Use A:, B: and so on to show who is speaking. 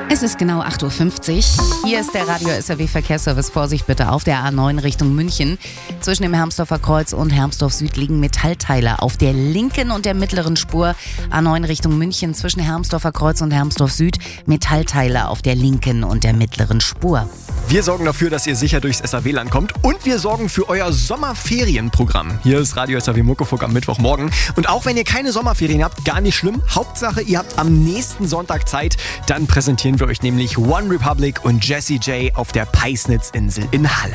A: Es ist genau 8.50 Uhr. Hier ist der Radio SAW Verkehrsservice. Vorsicht bitte auf der A9 Richtung München. Zwischen dem Hermsdorfer Kreuz und Hermsdorf Süd liegen Metallteile auf der linken und der mittleren Spur. A9 Richtung München zwischen Hermsdorfer Kreuz und Hermsdorf Süd. Metallteile auf der linken und der mittleren Spur.
B: Wir sorgen dafür, dass ihr sicher durchs SAW-Land kommt und wir sorgen für euer Sommerferienprogramm. Hier ist Radio SAW Muckefuck am Mittwochmorgen. Und auch wenn ihr keine Sommerferien habt, gar nicht schlimm. Hauptsache, ihr habt am nächsten Sonntag Zeit. Dann präsentieren wir euch nämlich One Republic und Jessie J auf der Peisnitzinsel in Halle.